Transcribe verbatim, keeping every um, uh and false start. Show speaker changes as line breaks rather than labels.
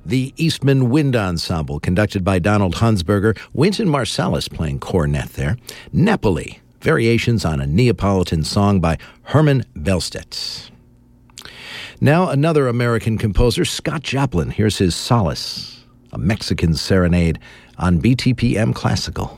The Eastman Wind Ensemble, conducted by Donald Hunsberger. Wynton Marsalis playing cornet there. Nepali, variations on a Neapolitan song by Herman Belstedt. Now another American composer, Scott Joplin. Here's his Solace, a Mexican serenade on B T P M Classical.